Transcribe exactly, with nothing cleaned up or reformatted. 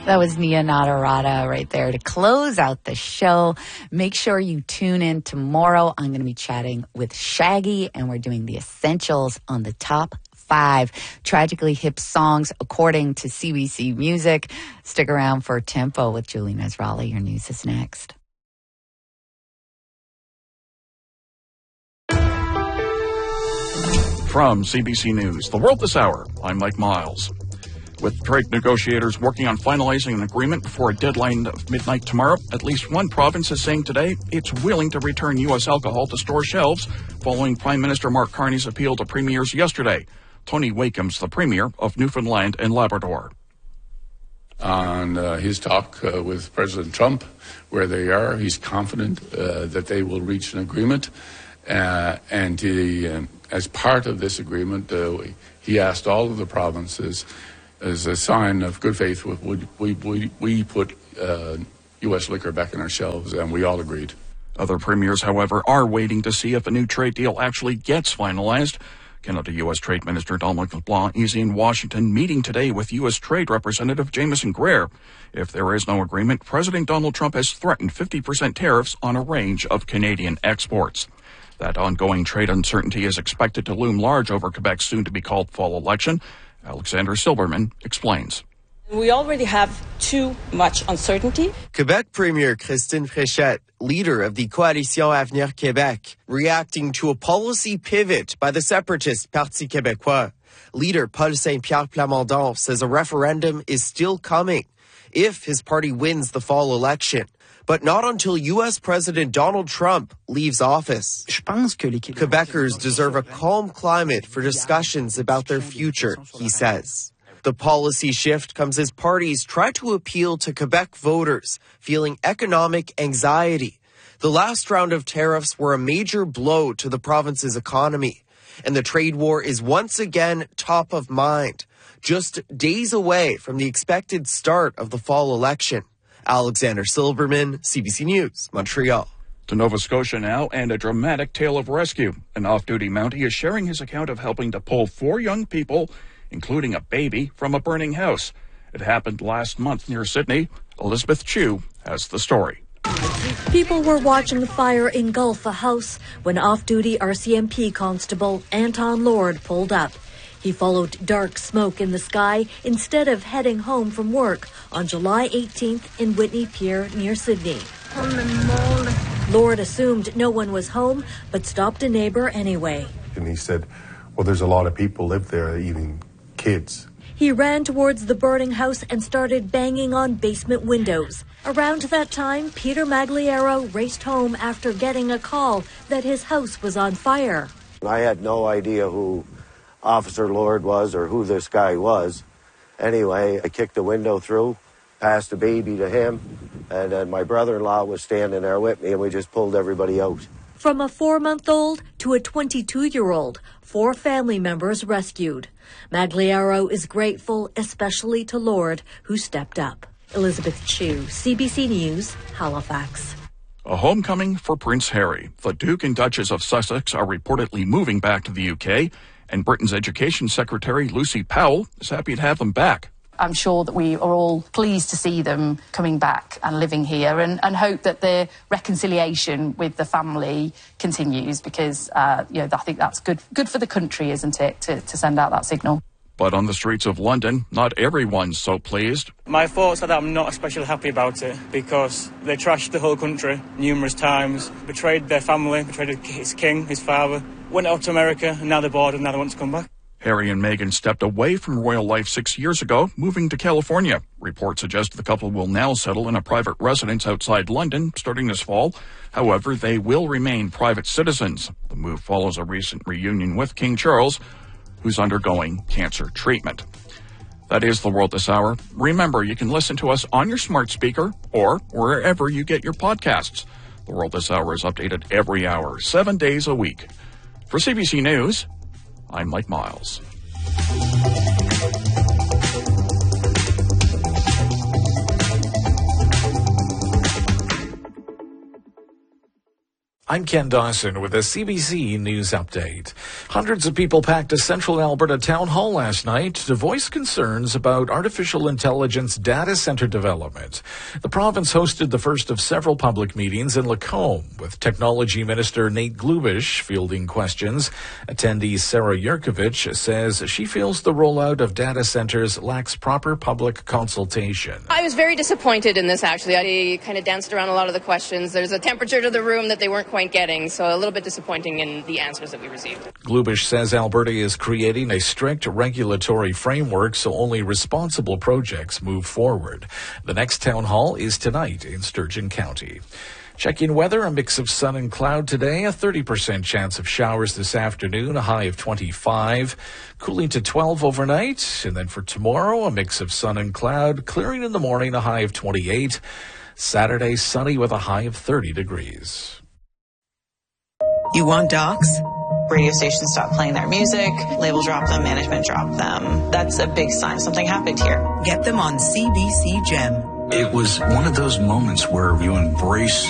That was Nia Nadarata right there to close out the show. Make sure you tune in tomorrow. I'm going to be chatting with Shaggy, and we're doing the essentials on the top five tragically hip songs according to C B C Music. Stick around for Tempo with Julie Nasrallah. Your news is next. From C B C News, The World This Hour, I'm Mike Miles. With trade negotiators working on finalizing an agreement before a deadline of midnight tomorrow, at least one province is saying today it's willing to return U S alcohol to store shelves following Prime Minister Mark Carney's appeal to premiers yesterday. Tony Wakeham's the Premier of Newfoundland and Labrador. On uh, his talk uh, with President Trump, where they are, he's confident uh, that they will reach an agreement. Uh, and he, um, as part of this agreement, uh, he asked all of the provinces, as a sign of good faith, would we, we, we put uh, U S liquor back on our shelves, and we all agreed. Other premiers, however, are waiting to see if a new trade deal actually gets finalized. Canada U S Trade Minister Dominic LeBlanc is in Washington meeting today with U S Trade Representative Jameson Greer. If there is no agreement, President Donald Trump has threatened fifty percent tariffs on a range of Canadian exports. That ongoing trade uncertainty is expected to loom large over Quebec's soon-to-be-called fall election. Alexander Silberman explains. We already have too much uncertainty. Quebec Premier Christine Fréchette, leader of the Coalition Avenir Québec, reacting to a policy pivot by the separatist Parti Québécois. Leader Paul Saint-Pierre Plamondon says a referendum is still coming if his party wins the fall election, but not until U S President Donald Trump leaves office. Quebecers deserve a calm climate for discussions about their future, he says. The policy shift comes as parties try to appeal to Quebec voters feeling economic anxiety. The last round of tariffs were a major blow to the province's economy, and the trade war is once again top of mind, just days away from the expected start of the fall election. Alexander Silberman, C B C News, Montreal. To Nova Scotia now, and a dramatic tale of rescue. An off-duty Mountie is sharing his account of helping to pull four young people, including a baby, from a burning house. It happened last month near Sydney. Elizabeth Chu has the story. People were watching the fire engulf a house when off-duty R C M P Constable Anton Lord pulled up. He followed dark smoke in the sky instead of heading home from work on July eighteenth in Whitney Pier near Sydney. Lord assumed no one was home, but stopped a neighbor anyway. And he said, well, there's a lot of people live there, even kids. He ran towards the burning house and started banging on basement windows. Around that time, Peter Magliaro raced home after getting a call that his house was on fire. I had no idea who Officer Lord was or who this guy was. Anyway, I kicked the window through, passed the baby to him, and then my brother-in-law was standing there with me, and we just pulled everybody out. From a four-month-old to a twenty-two-year-old, four family members rescued. Magliaro is grateful, especially to Lord, who stepped up. Elizabeth Chu, C B C News, Halifax. A homecoming for Prince Harry. The Duke and Duchess of Sussex are reportedly moving back to the U K, and Britain's Education Secretary Lucy Powell is happy to have them back. I'm sure that we are all pleased to see them coming back and living here, and, and hope that the reconciliation with the family continues, because uh, you know, I think that's good good for the country, isn't it, to, to send out that signal. But on the streets of London, not everyone's so pleased. My thoughts are that I'm not especially happy about it, because they trashed the whole country numerous times, betrayed their family, betrayed his king, his father, went out to America, and now they're bored and now they want to come back. Harry and Meghan stepped away from royal life six years ago, moving to California. Reports suggest the couple will now settle in a private residence outside London starting this fall. However, they will remain private citizens. The move follows a recent reunion with King Charles, who's undergoing cancer treatment. That is The World This Hour. Remember, you can listen to us on your smart speaker or wherever you get your podcasts. The World This Hour is updated every hour, seven days a week. For C B C News, I'm Mike Miles. I'm Ken Dawson with a C B C News Update. Hundreds of people packed a Central Alberta town hall last night to voice concerns about artificial intelligence data center development. The province hosted the first of several public meetings in Lacombe, with Technology Minister Nate Glubish fielding questions. Attendee Sarah Yurkovich says she feels the rollout of data centers lacks proper public consultation. I was very disappointed in this, actually. I kind of danced around a lot of the questions. There's a temperature to the room that they weren't quite getting, so a little bit disappointing in the answers that we received. Glubish says Alberta is creating a strict regulatory framework so only responsible projects move forward. The next town hall is tonight in Sturgeon County. Checking weather, a mix of sun and cloud today, a thirty percent chance of showers this afternoon, a high of twenty-five, cooling to twelve overnight. And then for tomorrow, a mix of sun and cloud, clearing in the morning, a high of twenty-eight. Saturday, sunny with a high of thirty degrees. You want docs? Radio stations stop playing their music, label drop them, management drop them. That's a big sign something happened here. Get them on C B C Gem. It was one of those moments where you embrace